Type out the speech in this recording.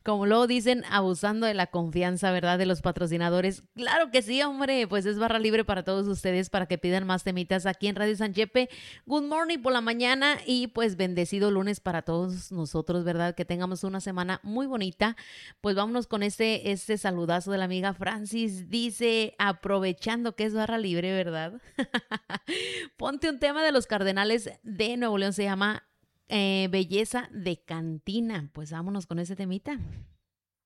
Como luego dicen, abusando de la confianza, ¿verdad? De los patrocinadores. Claro que sí, hombre, pues es barra libre para todos ustedes para que pidan más temitas aquí en Radio San Chepe. Good morning por la mañana y pues bendecido lunes para todos nosotros, ¿verdad? Que tengamos una semana muy bonita. Pues vámonos con este saludazo de la amiga Francis. Dice, aprovechando que es barra libre, ¿verdad? Ponte un tema de los Cardenales de Nuevo León, se llama Belleza de Cantina. Pues vámonos con ese temita.